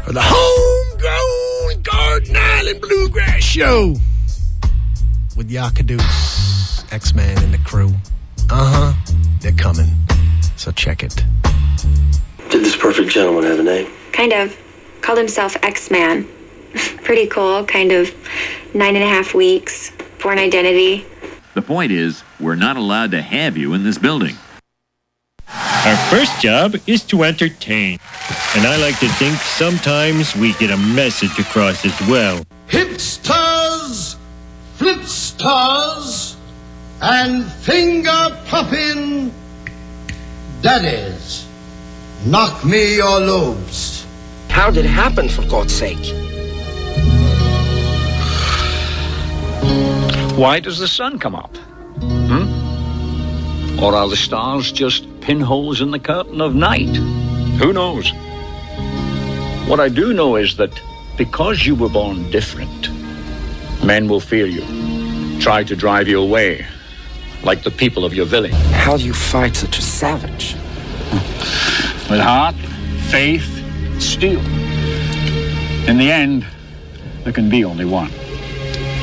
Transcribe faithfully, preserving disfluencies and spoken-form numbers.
of the Homegrown Garden Island Bluegrass Show with Yakadoo, X-Man, and the crew. Uh-huh, they're coming. So check it. Did this perfect gentleman have a name? Kind of. Called himself X-Man. Pretty cool, kind of nine and a half weeks, Born Identity. The point is, we're not allowed to have you in this building. Our first job is to entertain. And I like to think sometimes we get a message across as well. Hipsters, flipsters, and finger-popping daddies. Knock me your lobes. How did it happen, for God's sake? Why does the sun come up? Hmm? Or are the stars just pinholes in the curtain of night? Who knows? What I do know is that because you were born different, men will fear you, try to drive you away, like the people of your village. How do you fight such a savage? With heart, faith, steel. In the end, there can be only one.